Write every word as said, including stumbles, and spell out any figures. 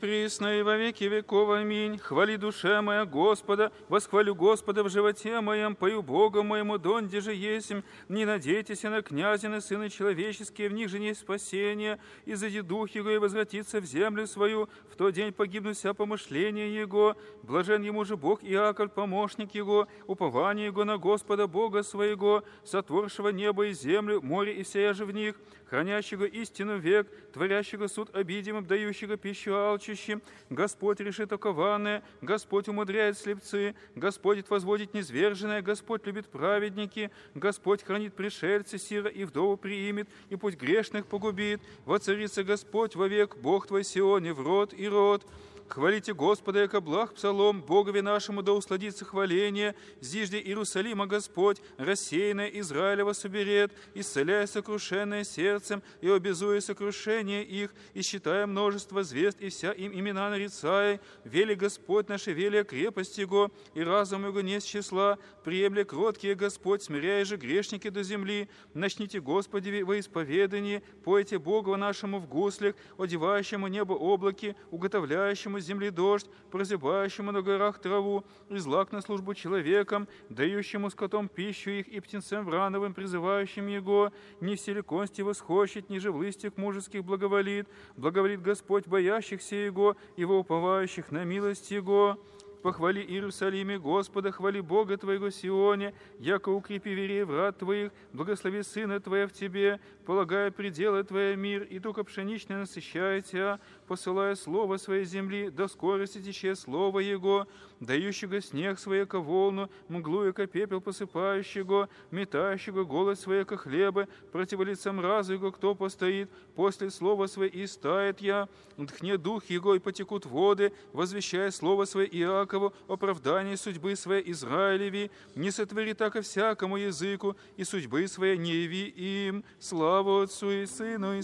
Присно и во веки веков. Аминь. Хвали душа моя Господа, восхвалю Господа в животе моем, пою Богу моему, донде же есмь. Не надейтесь на князины, сыны человеческие, в них же не спасение. Изыди дух его и возвратится в землю свою, в тот день погибнут вся помышления его. Блажен ему же Бог Иаков, помощник его, упование его на Господа Бога своего, сотворшего небо и землю, море и сея же в них, хранящего истину век, творящего суд обидимым, дающего пищу алчущим. Господь решит окованное, Господь умудряет слепцы, Господь возводит низверженное, Господь любит праведники, Господь хранит пришельцы, сира и вдову приимет, и путь грешных погубит. Воцарится Господь вовек, Бог твой Сионе, в род и род. Хвалите Господа, яко благ псалом, Богове нашему да усладится хваление. Зижде Иерусалима Господь, рассеянное Израилева соберет, исцеляя сокрушенное сердцем и обязуя сокрушение их, и считая множество звезд, и вся им имена нарицая. Вели Господь наша велия крепость Его, и разум Его не с числа. Приемля кроткие Господь, смиряя же грешники до земли. Начните, Господи, во исповедании, пойте Богу нашему в гуслях, одевающему небо облаки, уготовляющему земли дождь, прозябающему на горах траву, и злак на службу человеком, дающему скотом пищу их и птенцам врановым, призывающим его, ни в силиконсти восхощет, ни же в листьях мужеских благоволит. Благоволит Господь боящихся Его, Его уповающих на милость Его. Похвали Иерусалиме Господа, хвали Бога Твоего Сионе, яко укрепи верей врат Твоих, благослови Сына Твоя в Тебе, полагая пределы Твоя мир, и туго пшеничный насыщая Тебя, посылая слово своей земли, до скорости тече слово Его, дающего снег своего волну, мглу яко пепел посыпающего, метающего голос свой яко хлеба, против лица мразу Его кто постоит, после слова свое и стает я, дхне дух Его и потекут воды, возвещая слово свое Иакову, оправдание судьбы своей Израилеви, не сотвори так всякому языку, и судьбы своей не яви им. Слава Отцу и Сыну и